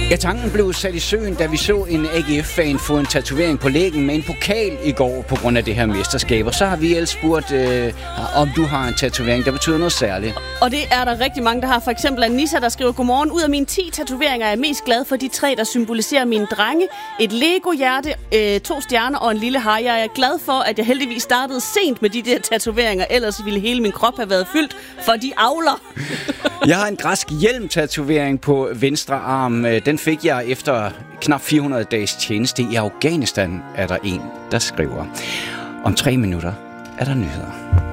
Ja, tanken blev sat i søen, da vi så en AGF-fan få en tatovering på lægen med en pokal i går på grund af det her mesterskab. Og så har vi ellers spurgt, om du har en tatovering, der betyder noget særligt. Og det er der rigtig mange, der har. For eksempel Anissa, der skriver: godmorgen. Ud af mine 10 tatoveringer er jeg mest glad for de 3, der symboliserer mine drenge. Et Lego-hjerte, 2 stjerner og en lille haj. Jeg er glad for, at jeg heldigvis startede sent med de der tatoveringer. Ellers ville hele min krop have været fyldt, for de avler. Jeg har en græsk hjelm-tatovering på venstre arm. Den fik jeg efter knap 400 dages tjeneste i Afghanistan, er der en, der skriver. Om 3 minutter er der nyheder.